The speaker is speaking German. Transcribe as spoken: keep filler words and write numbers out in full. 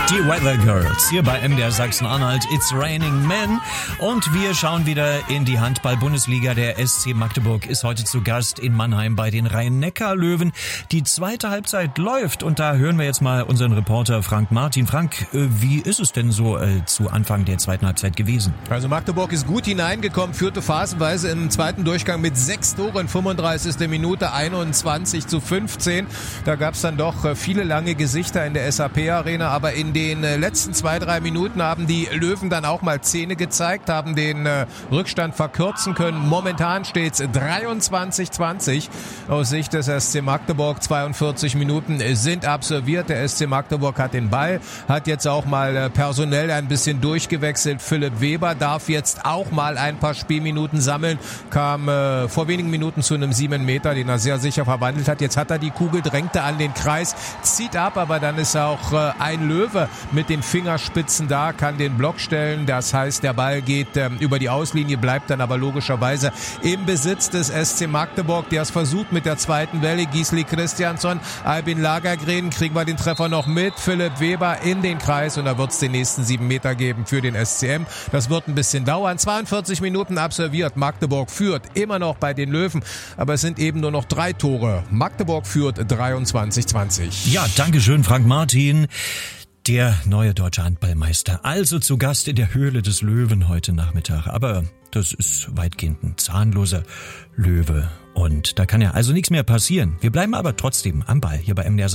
Die Weather Girls hier bei M D R Sachsen-Anhalt. It's Raining Men. Und wir schauen wieder in die Handball-Bundesliga. Der S C Magdeburg ist heute zu Gast in Mannheim bei den Rhein-Neckar-Löwen. Die zweite Halbzeit läuft und da hören wir jetzt mal unseren Reporter Frank Martin. Frank, wie ist es denn so äh, zu Anfang der zweiten Halbzeit gewesen? Also Magdeburg ist gut hineingekommen, führte phasenweise im zweiten Durchgang mit sechs Toren, fünfunddreißigste Minute, einundzwanzig zu fünfzehn. Da gab es dann doch viele lange Gesichter in der S A P-Arena, aber in den letzten zwei, drei Minuten haben die Löwen dann auch mal Zähne gezeigt, haben den äh, Rückstand verkürzen können. Momentan steht es dreiundzwanzig zwanzig aus Sicht des S C Magdeburg. zweiundvierzig Minuten sind absolviert. Der S C Magdeburg hat den Ball, hat jetzt auch mal äh, personell ein bisschen durchgewechselt. Philipp Weber darf jetzt auch mal ein paar Spielminuten sammeln. Kam äh, vor wenigen Minuten zu einem sieben Meter, den er sehr sicher verwandelt hat. Jetzt hat er die Kugel, drängte an den Kreis, zieht ab, aber dann ist auch äh, ein Löwe mit den Fingerspitzen da, kann den Block stellen. Das heißt, der Ball geht ähm, über die Auslinie, bleibt dann aber logischerweise im Besitz des S C Magdeburg, der es versucht mit der zweiten Welle. Gisli Christiansson, Albin Lagergren, kriegen wir den Treffer noch mit. Philipp Weber in den Kreis und da wird es den nächsten sieben Meter geben für den S C M. Das wird ein bisschen dauern. zweiundvierzig Minuten absolviert. Magdeburg führt immer noch bei den Löwen, aber es sind eben nur noch drei Tore. Magdeburg führt dreiundzwanzig zwanzig. Ja, danke schön, Frank Martin. Der neue deutsche Handballmeister, also zu Gast in der Höhle des Löwen heute Nachmittag. Aber das ist weitgehend ein zahnloser Löwe und da kann ja also nichts mehr passieren. Wir bleiben aber trotzdem am Ball hier bei M D R